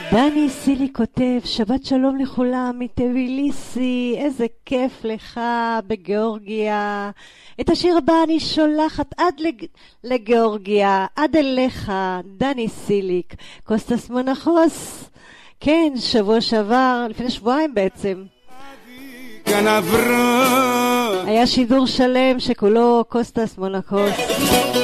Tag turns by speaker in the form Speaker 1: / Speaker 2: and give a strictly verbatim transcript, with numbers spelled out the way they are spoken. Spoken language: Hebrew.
Speaker 1: דני סילי כותב, שבת שלום לכולם מטביליסי, איזה כיף לך בגיאורגיה. את השיר הבא אני שולחת עד לג... לגיאורגיה, עד אליך, דני סיליק. קוסטס מונחוס, כן, שבוע שעבר, לפני שבועיים בעצם. היה שידור שלם שכולו קוסטס מונחוס.